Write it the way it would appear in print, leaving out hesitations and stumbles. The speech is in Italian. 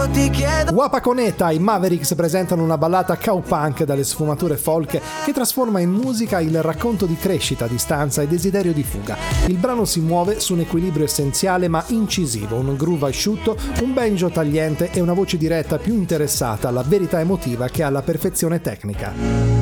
Wapa Coneta, i Mavericks presentano una ballata cowpunk dalle sfumature folk che trasforma in musica il racconto di crescita, distanza e desiderio di fuga. Il brano si muove su un equilibrio essenziale ma incisivo, un groove asciutto, un banjo tagliente e una voce diretta più interessata alla verità emotiva che alla perfezione tecnica.